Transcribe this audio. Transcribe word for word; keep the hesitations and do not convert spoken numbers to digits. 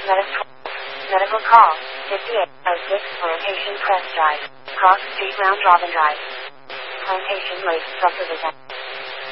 Medical, medical call, fifty-eight oh six Plantation Crest Drive, Cross Street Round Robin Drive. Plantation Lake Subdivision.